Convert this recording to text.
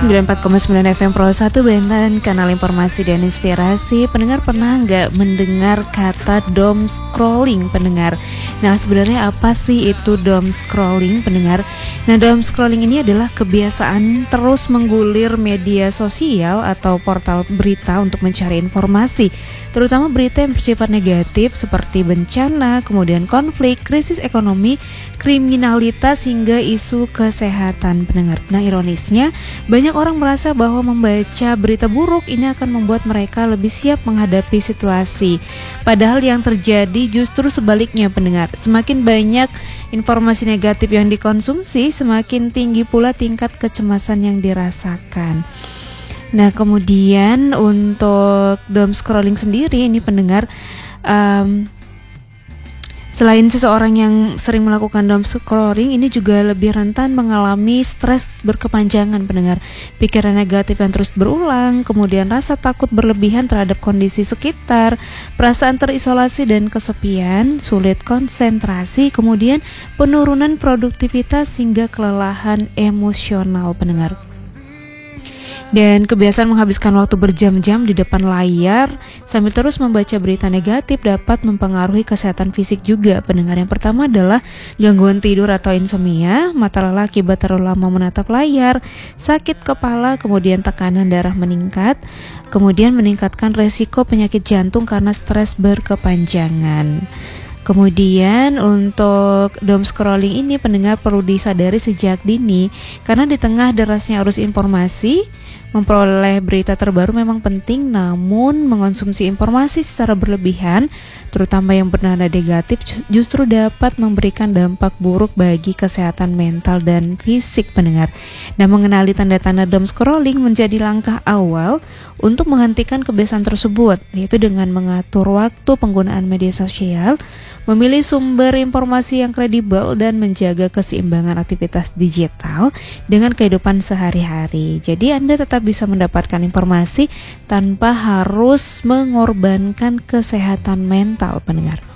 94,9 FM Pro 1 Banten, kanal informasi dan inspirasi. Pendengar pernah nggak mendengar kata doom scrolling, pendengar? Nah, sebenarnya apa sih itu doom scrolling, pendengar? Nah, doom scrolling ini adalah kebiasaan terus menggulir media sosial atau portal berita untuk mencari informasi, terutama berita yang bersifat negatif seperti bencana, kemudian konflik, krisis ekonomi, kriminalitas hingga isu kesehatan, pendengar. Nah, ironisnya banyak orang merasa bahwa membaca berita buruk ini akan membuat mereka lebih siap menghadapi situasi. Padahal yang terjadi justru sebaliknya, pendengar. Semakin banyak informasi negatif yang dikonsumsi, semakin tinggi pula tingkat kecemasan yang dirasakan. Nah, kemudian untuk doom scrolling sendiri ini, pendengar, selain seseorang yang sering melakukan doom scrolling, ini juga lebih rentan mengalami stres berkepanjangan, pendengar. Pikiran negatif yang terus berulang, kemudian rasa takut berlebihan terhadap kondisi sekitar, perasaan terisolasi dan kesepian, sulit konsentrasi, kemudian penurunan produktivitas hingga kelelahan emosional, pendengar. Dan kebiasaan menghabiskan waktu berjam-jam di depan layar sambil terus membaca berita negatif dapat mempengaruhi kesehatan fisik juga, pendengar. Yang pertama adalah gangguan tidur atau insomnia, mata lelah akibat terlalu lama menatap layar, sakit kepala, kemudian tekanan darah meningkat, kemudian meningkatkan resiko penyakit jantung karena stres berkepanjangan. Kemudian untuk doom scrolling ini, pendengar, perlu disadari sejak dini karena di tengah derasnya arus informasi, memperoleh berita terbaru memang penting, namun mengonsumsi informasi secara berlebihan, terutama yang bernada negatif, justru dapat memberikan dampak buruk bagi kesehatan mental dan fisik, pendengar. Nah, mengenali tanda-tanda doom scrolling menjadi langkah awal untuk menghentikan kebiasaan tersebut, yaitu dengan mengatur waktu penggunaan media sosial, memilih sumber informasi yang kredibel, dan menjaga keseimbangan aktivitas digital dengan kehidupan sehari-hari. Jadi Anda tetap bisa mendapatkan informasi tanpa harus mengorbankan kesehatan mental, pendengar.